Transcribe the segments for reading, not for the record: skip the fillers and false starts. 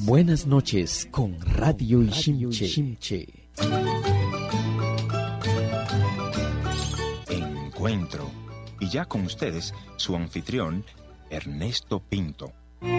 Buenas noches con Radio Ishimche. Encuentro. Y ya con ustedes, su anfitrión, Ernesto Pinto.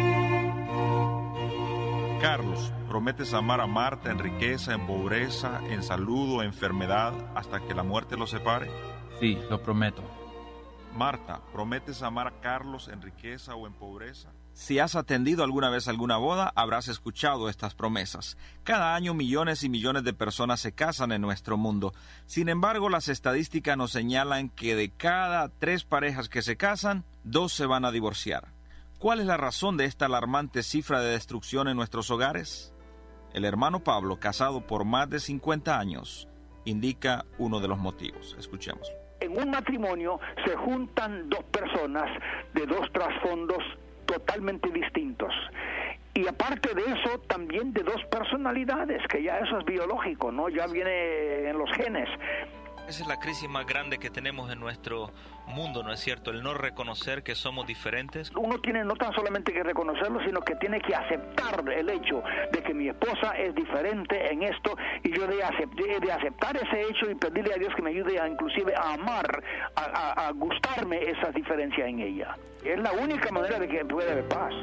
Carlos, ¿prometes amar a Marta en riqueza, en pobreza, en salud o enfermedad hasta que la muerte los separe? Sí, lo prometo. Marta, ¿prometes amar a Carlos en riqueza o en pobreza? Si has atendido alguna vez alguna boda, habrás escuchado estas promesas. Cada año millones y millones de personas se casan en nuestro mundo. Sin embargo, las estadísticas nos señalan que de cada 3 parejas que se casan, 2 se van a divorciar. ¿Cuál es la razón de esta alarmante cifra de destrucción en nuestros hogares? El hermano Pablo, casado por más de 50 años, indica uno de los motivos. Escuchemos. En un matrimonio se juntan 2 personas de 2 trasfondos totalmente distintos. Y aparte de eso, también de 2 personalidades, que ya eso es biológico, ¿no? Ya viene en los genes. Esa es la crisis más grande que tenemos en nuestro mundo, ¿no es cierto? El no reconocer que somos diferentes. Uno tiene no tan solamente que reconocerlo, sino que tiene que aceptar el hecho de que mi esposa es diferente en esto, y yo de aceptar ese hecho y pedirle a Dios que me ayude a inclusive a amar, a gustarme esas diferencias en ella. Es la única manera de que pueda haber paz.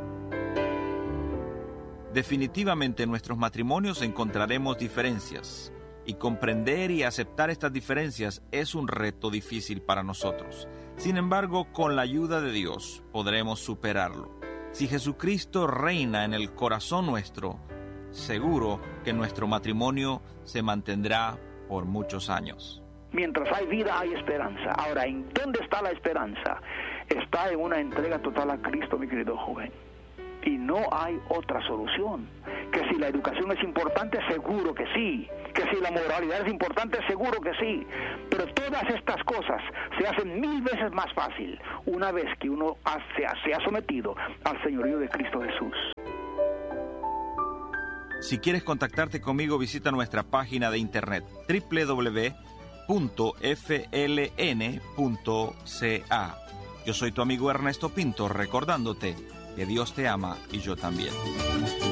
Definitivamente en nuestros matrimonios encontraremos diferencias. Y comprender y aceptar estas diferencias es un reto difícil para nosotros. Sin embargo, con la ayuda de Dios podremos superarlo. Si Jesucristo reina en el corazón nuestro, seguro que nuestro matrimonio se mantendrá por muchos años. Mientras hay vida, hay esperanza. Ahora, ¿en dónde está la esperanza? Está en una entrega total a Cristo, mi querido joven. Y no hay otra solución. Que si la educación es importante, seguro que sí. Que si la moralidad es importante, seguro que sí. Pero todas estas cosas se hacen 1000 veces más fácil una vez que uno se ha sometido al señorío de Cristo Jesús. Si quieres contactarte conmigo, visita nuestra página de internet www.fln.ca. Yo soy tu amigo Ernesto Pinto, recordándote que Dios te ama y yo también.